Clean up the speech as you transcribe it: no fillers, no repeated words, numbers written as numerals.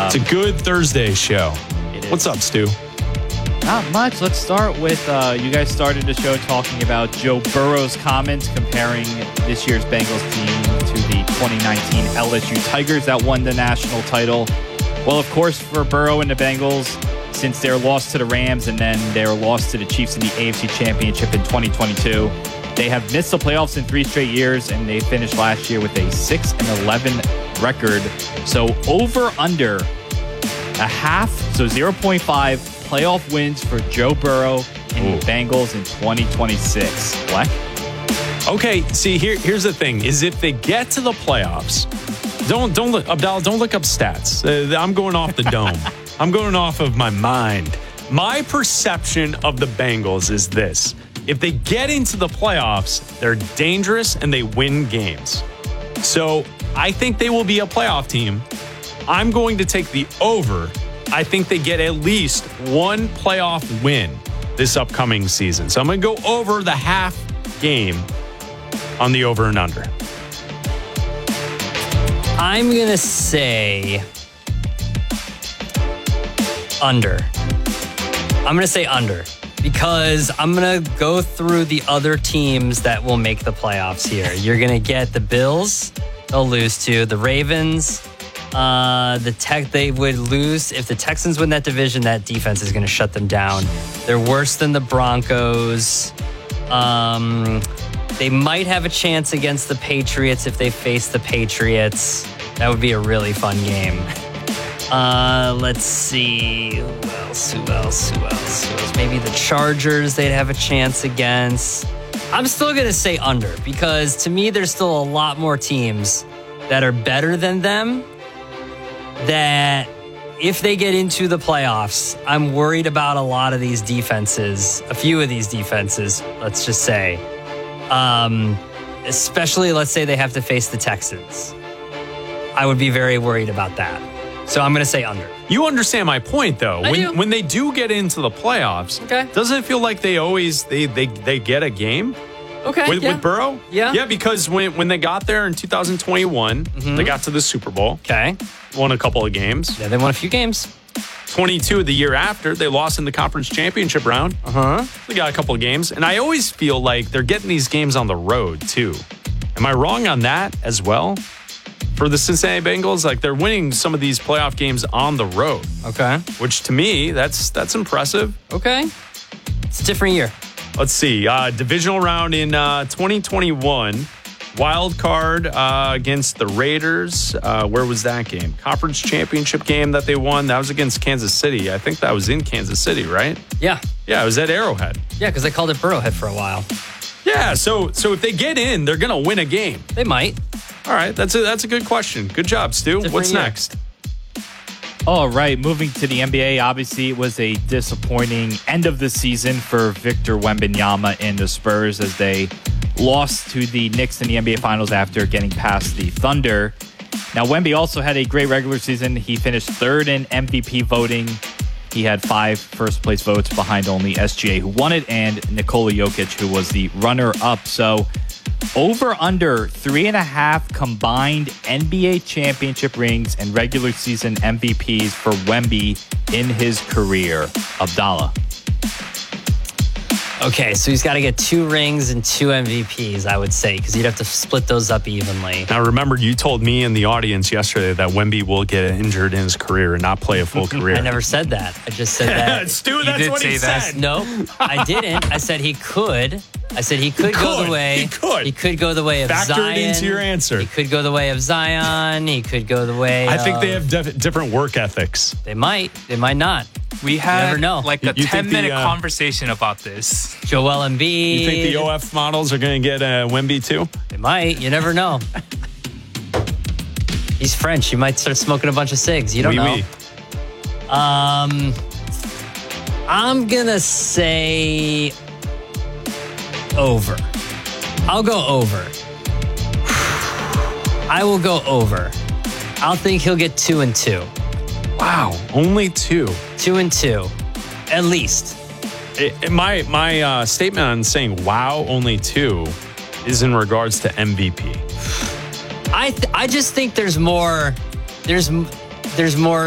It's a good Thursday show. It is. What's up, Stu? Not much. Let's start with you guys started the show talking about Joe Burrow's comments comparing this year's Bengals team to the 2019 LSU Tigers that won the national title. Well, of course, for Burrow and the Bengals, since their loss to the Rams and then their loss to the Chiefs in the AFC Championship in 2022, they have missed the playoffs in 3 straight years, and they finished last year with a 6-11 record. So over under a half, so 0.5 playoff wins for Joe Burrow and the Bengals in 2026. Black? Okay, see, here's the thing, is if they get to the playoffs, don't look, Abdallah, don't look up stats. I'm going off the dome. I'm going off of my mind. My perception of the Bengals is this. If they get into the playoffs, they're dangerous and they win games. So I think they will be a playoff team. I'm going to take the over. I think they get at least one playoff win this upcoming season. So I'm going to go over the half game on the over and under. I'm going to say under. I'm going to say under because I'm going to go through the other teams that will make the playoffs here. You're going to get the Bills. They'll lose to the Ravens. They would lose if the Texans win that division. That defense is going to shut them down. They're worse than the Broncos. They might have a chance against the Patriots if they face the Patriots. That would be a really fun game. Let's see. Who else? Maybe the Chargers they'd have a chance against. I'm still going to say under because to me there's still a lot more teams that are better than them that if they get into the playoffs, I'm worried about a lot of these defenses, a few of these defenses, let's just say. Especially, let's say they have to face the Texans. I would be very worried about that. So I'm going to say under. You understand my point, though. I do. When they do get into the playoffs, doesn't it feel like they always they get a game? Okay. With Burrow? Yeah. Yeah, because when they got there in 2021, they got to the Super Bowl. Okay. Won a couple of games. Yeah, they won a few games. 22 the year after, they lost in the conference championship round. They got a couple of games. And I always feel like they're getting these games on the road, too. Am I wrong on that as well? For the Cincinnati Bengals, like they're winning some of these playoff games on the road. Okay. Which to me, that's impressive. Okay. It's a different year. Let's see. Divisional round in 2021. Wild card against the Raiders. Where was that game? Conference championship game that they won. That was against Kansas City. I think that was in Kansas City, right? Yeah. Yeah, it was at Arrowhead. Yeah, because they called it Burrowhead for a while. Yeah, so if they get in, they're going to win a game. They might. All right, that's a good question. Good job, Stu. What's next? All right, moving to the NBA, obviously it was a disappointing end of the season for Victor Wembanyama and the Spurs as they lost to the Knicks in the NBA Finals after getting past the Thunder. Now, Wemby also had a great regular season. He finished third in MVP voting. He had 5 first-place votes behind only SGA, who won it, and Nikola Jokic, who was the runner-up. So over under 3.5 combined NBA championship rings and regular season MVPs for Wemby in his career. Abdallah. Okay, so he's got to get 2 rings and 2 MVPs, I would say, because you'd have to split those up evenly. Now, remember, you told me in the audience yesterday that Wemby will get injured in his career and not play a full career. I never said that. I just said that. Stu, that's what he said. No, I didn't. I said he could. I said he could go the way. He could. He could go the way of Factor Zion. it into your answer. He could go the way of Zion. He could go the way I think they have different work ethics. They might. They might not. We had never know. like a You think 10-minute conversation about this. Joel Embiid. You think the OF models are going to get Wemby too? They might. You never know. He's French. He might start smoking a bunch of cigs. You don't know. Oui. I'm going to say over. I'll go over. I will go over. I'll think he'll get 2 and 2. Wow, only 2. 2 and 2, at least. My statement on saying wow, only 2 is in regards to MVP. I just think there's more